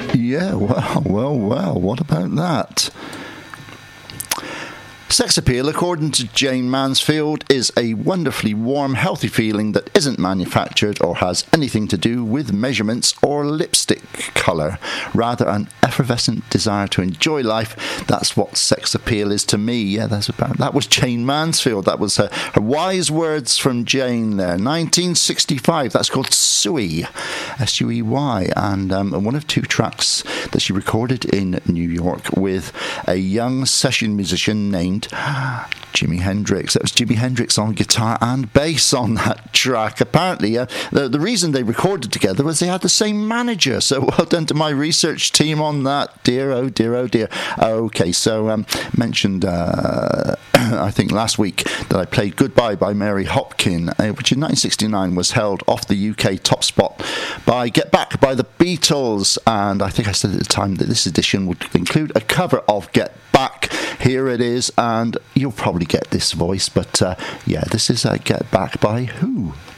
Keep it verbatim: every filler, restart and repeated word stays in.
Yeah, well, well, well, what about that? Sex appeal, according to Jayne Mansfield, is a wonderfully warm, healthy feeling that isn't manufactured or has anything to do with measurements or lipstick colour. Rather, an effervescent desire to enjoy life. That's what sex appeal is to me. Yeah, that's about. That was Jayne Mansfield. That was her, her wise words from Jane there. nineteen sixty-five. That's called Suey, S U E Y, and um, one of two tracks that she recorded in New York with a young session musician named Jimi Hendrix. That was Jimi Hendrix on guitar and bass on that track. Apparently, uh, the, the reason they recorded together was they had the same manager. So well done to my research team on that. Dear, oh dear, oh dear. Okay, so um, mentioned, uh, I think last week, that I played Goodbye by Mary Hopkin, uh, which in nineteen sixty-nine was held off the U K top spot by Get Back by the Beatles. And I think I said at the time that this edition would include a cover of Get Back. Here it is, and you'll probably get this voice, but uh, yeah, this is uh, Get Back by Who?